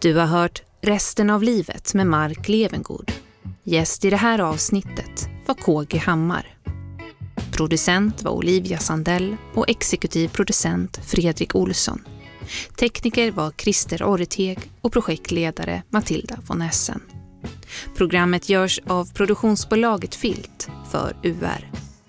Du har hört Resten av livet med Mark Levengood. Gäst i det här avsnittet var KG Hammar. Producent var Olivia Sandell och exekutiv producent Fredrik Olsson. Tekniker var Christer Orreteg och projektledare Matilda von Essen. Programmet görs av produktionsbolaget Filt för UR.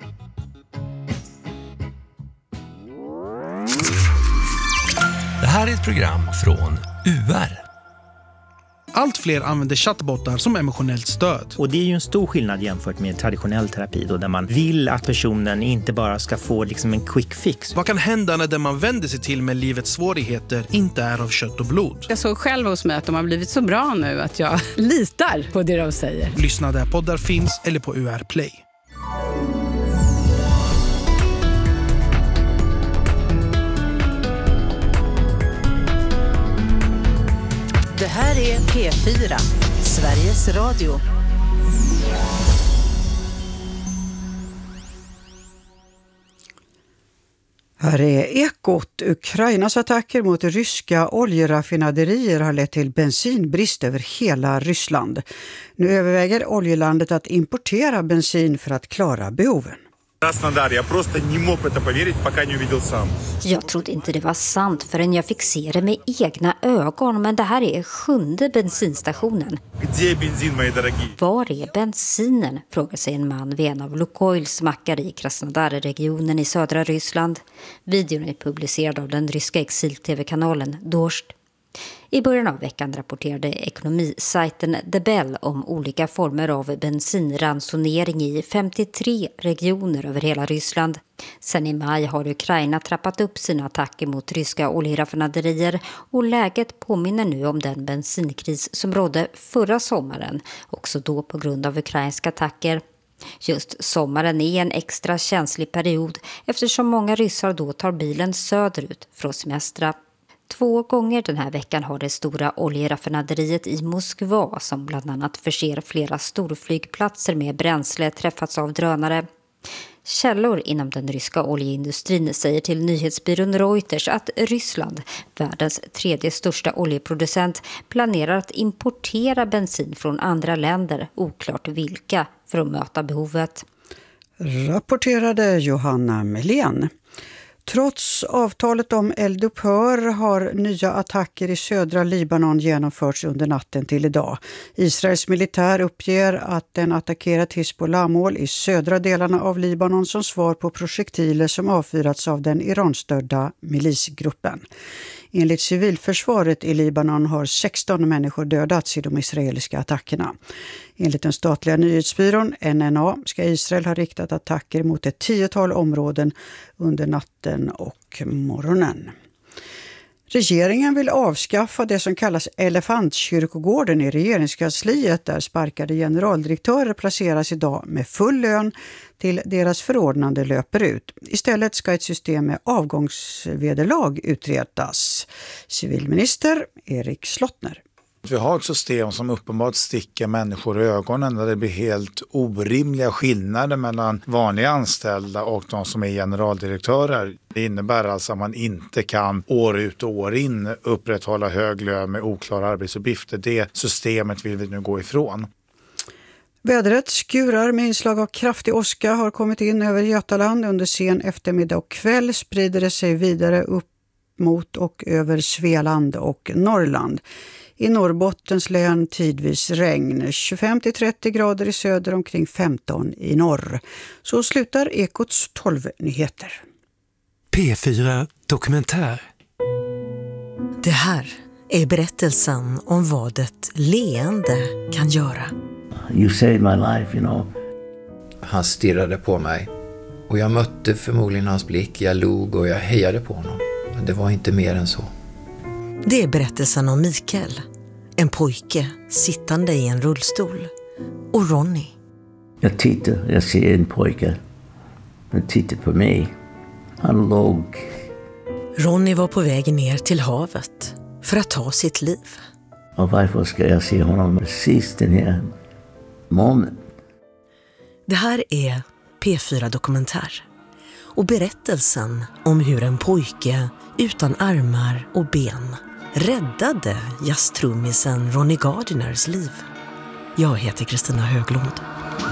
Det här är ett program från UR. Allt fler använder chatbottar som emotionellt stöd. Och det är ju en stor skillnad jämfört med traditionell terapi då, där man vill att personen inte bara ska få liksom en quick fix. Vad kan hända när det man vänder sig till med livets svårigheter inte är av kött och blod? Jag såg själv hos mig att de har blivit så bra nu att jag litar på det de säger. Lyssna där poddar finns eller på UR Play. Det här är P4, Sveriges Radio. Här är Ekot. Ukrainas attacker mot ryska oljeraffinaderier har lett till bensinbrist över hela Ryssland. Nu överväger oljelandet att importera bensin för att klara behoven. Jag trodde inte det var sant förrän jag fick se det med egna ögon, men det här är 7:e bensinstationen. Var är bensinen? Frågar sig en man vid en av Lukoils mackar i Krasnodar-regionen i södra Ryssland. Videon är publicerad av den ryska exil-tv-kanalen Dost. I början av veckan rapporterade ekonomisajten The Bell om olika former av bensinransonering i 53 regioner över hela Ryssland. Sen i maj har Ukraina trappat upp sina attacker mot ryska oljeraffinaderier och läget påminner nu om den bensinkris som rådde förra sommaren, också då på grund av ukrainska attacker. Just sommaren är en extra känslig period eftersom många ryssar då tar bilen söderut för att semestra. 2 gånger den här veckan har det stora oljeraffinaderiet i Moskva, som bland annat förser flera storflygplatser med bränsle, träffats av drönare. Källor inom den ryska oljeindustrin säger till nyhetsbyrån Reuters att Ryssland, världens 3:e största oljeproducent, planerar att importera bensin från andra länder, oklart vilka, för att möta behovet. Rapporterade Johanna Melén. Trots avtalet om eldupphör har nya attacker i södra Libanon genomförts under natten till idag. Israels militär uppger att den attackerat Hizbollah-mål i södra delarna av Libanon som svar på projektiler som avfyrats av den Iranstödda milisgruppen. Enligt civilförsvaret i Libanon har 16 människor dödats i de israeliska attackerna. Enligt den statliga nyhetsbyrån NNA ska Israel ha riktat attacker mot ett 10-tal områden under natten och morgonen. Regeringen vill avskaffa det som kallas Elefantkyrkogården i regeringskansliet, där sparkade generaldirektörer placeras idag med full lön till deras förordnande löper ut. Istället ska ett system med avgångsvederlag utredas. Civilminister Erik Slottner. Vi har ett system som uppenbart sticker människor i ögonen, där det blir helt orimliga skillnader mellan vanliga anställda och de som är generaldirektörer. Det innebär alltså att man inte kan år ut och år in upprätthålla hög lön med oklara arbetsuppgifter. Det systemet vill vi nu gå ifrån. Vädret, skurar med inslag av kraftig åska har kommit in över Götaland. Under sen eftermiddag och kväll sprider det sig vidare upp mot och över Svealand och Norrland. I Norrbottens län tidvis regn, 25-30 grader i söder, omkring 15 i norr. Så slutar Ekots 12-nyheter. P4 Dokumentär. Det här är berättelsen om vad ett leende kan göra. You saved my life, you know. Han stirrade på mig och jag mötte förmodligen hans blick. Jag log och jag hejade på honom. Men det var inte mer än så. Det är berättelsen om Mikael, en pojke sittande i en rullstol, och Ronny. Jag ser en pojke. Han tittar på mig. Han låg. Ronny var på väg ner till havet för att ta sitt liv. Och varför ska jag se honom precis den här moment? Det här är P4 Dokumentär. Och berättelsen om hur en pojke utan armar och ben räddade jazztrummisen Ronnie Gardiners liv. Jag heter Kristina Höglund.